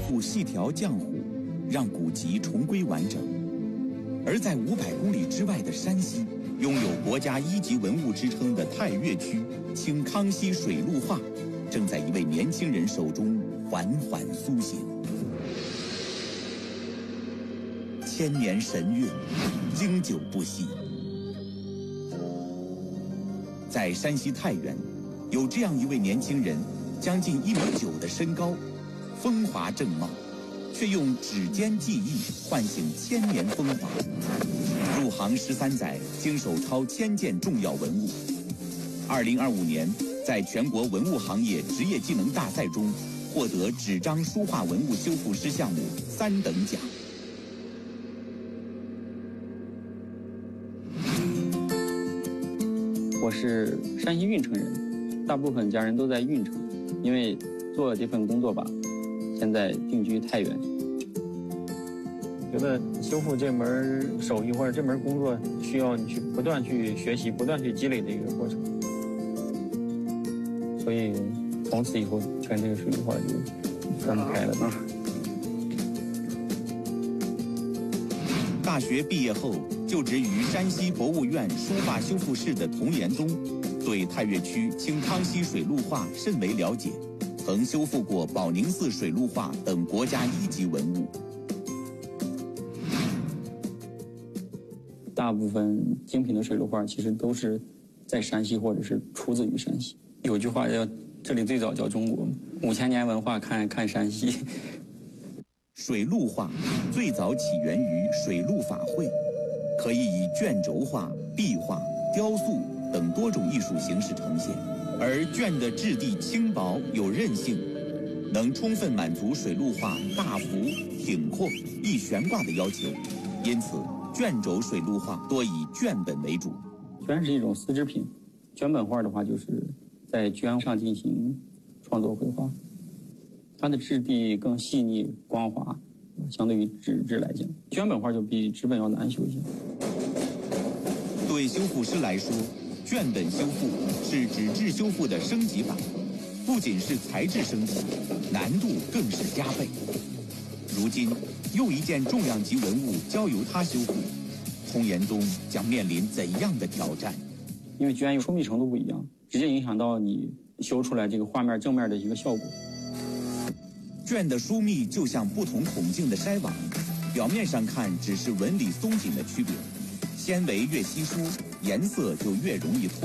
部细条浆糊，让古籍重归完整。而在500公里之外的山西，拥有国家1级文物之称的太岳区清康熙水陆画，正在一位年轻人手中缓缓苏醒。千年神韵，经久不息。在山西太原，有这样一位年轻人，将近1.9米的身高，风华正茂，却用指尖技艺唤醒千年风华。入行13载，经手超1000件重要文物。2025年，在全国文物行业职业技能大赛中，获得纸张书画文物修复师项目3等奖。 我是山西运城人，大部分家人都在运城，因为做这份工作吧，现在定居太原。 觉得修复这门手艺或者这门工作，需要你去不断去学习、不断去积累的一个过程。所以从此以后跟这个水陆画就分不开了。 大学毕业后，就职于山西博物院书画修复室的童延东，对太岳区清康熙水陆画甚为了解，曾修复过宝宁寺水陆画等国家1级文物。 大部分精品的水陆画其实都是在山西或者是出自于山西。有句话叫“这里最早叫中国”，5000年文化看山西。 水陆画最早起源于水陆法会，可以以卷轴画、壁画、雕塑等多种艺术形式呈现，而卷的质地轻薄有韧性，能充分满足水陆画大幅、挺阔、易悬挂的要求，因此卷轴水陆画多以卷本为主。 卷是一种丝织品，卷本画的话就是在绢上进行创作绘画，它的质地更细腻光滑，相对于纸质来讲，卷本画就比纸本要难修一些。 对修复师来说，卷本修复是纸质修复的升级版，不仅是材质升级，难度更是加倍。如今又一件重量级文物交由他修复，童延东将面临怎样的挑战？ 因为绢疏密程度不一样，直接影响到你修出来这个画面正面的一个效果。 卷的疏密就像不同孔径的筛网，表面上看只是纹理松紧的区别，纤维越稀疏，颜色就越容易脱